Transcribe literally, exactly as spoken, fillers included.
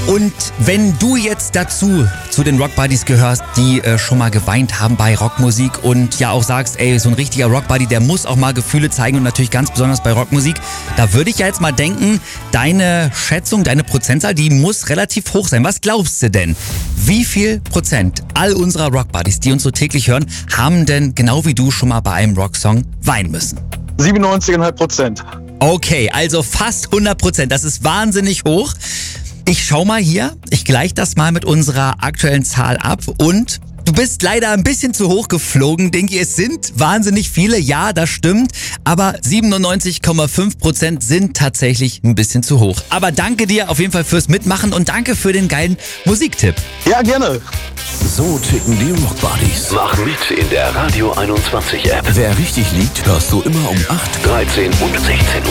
Und wenn du jetzt dazu, zu den Rockbuddies gehörst, die äh, schon mal geweint haben bei Rockmusik und ja auch sagst, ey, so ein richtiger Rockbuddy, der muss auch mal Gefühle zeigen und natürlich ganz besonders bei Rockmusik, da würde ich ja jetzt mal denken, deine Schätzung, deine Prozentzahl, die muss relativ hoch sein. Was glaubst du denn? Wie viel Prozent all unserer Rockbuddies, die uns so täglich hören, haben denn genau wie du schon mal bei einem Rocksong weinen müssen? siebenundneunzig Komma fünf Prozent. Okay, also fast hundert Prozent. Das ist wahnsinnig hoch. Ich schau mal hier, ich gleiche das mal mit unserer aktuellen Zahl ab und du bist leider ein bisschen zu hoch geflogen, Dinky. Es sind wahnsinnig viele, ja, das stimmt, aber siebenundneunzig Komma fünf Prozent sind tatsächlich ein bisschen zu hoch. Aber danke dir auf jeden Fall fürs Mitmachen und danke für den geilen Musiktipp. Ja, gerne. So ticken die Rockbuddies. Mach mit in der Radio einundzwanzig App. Wer richtig liegt, hörst du immer um acht, dreizehn und sechzehn Uhr.